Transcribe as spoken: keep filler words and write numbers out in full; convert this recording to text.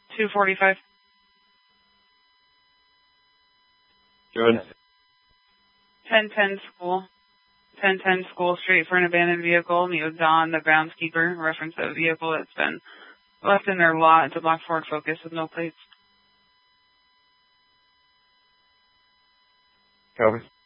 two forty-five. Good. ten ten school. ten ten school street for an abandoned vehicle. Meet with Don, the groundskeeper. Reference a vehicle that's been left in their lot. It's a black Ford Focus with no plates. Copy.